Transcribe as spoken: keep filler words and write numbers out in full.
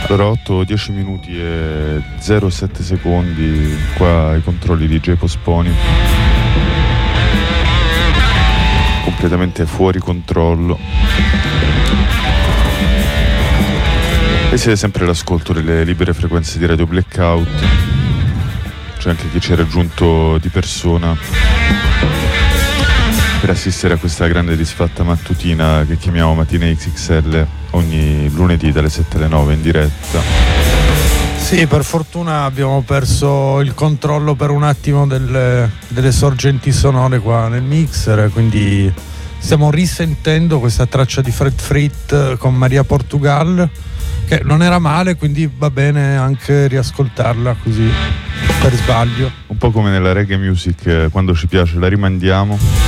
Allora otto dieci minuti e zero sette secondi qua ai controlli di J Posponi, completamente fuori controllo, e siete sempre all'ascolto delle libere frequenze di Radio Blackout. C'è anche chi ci è raggiunto di persona per assistere a questa grande disfatta mattutina che chiamiamo Mattina X X L ogni lunedì dalle sette alle nove in diretta. Sì, per fortuna abbiamo perso il controllo per un attimo delle, delle sorgenti sonore qua nel mixer, quindi stiamo risentendo questa traccia di Fred Frit con Maria Portugal, che non era male, quindi va bene anche riascoltarla così per sbaglio. Un po' come nella reggae music, quando ci piace la rimandiamo.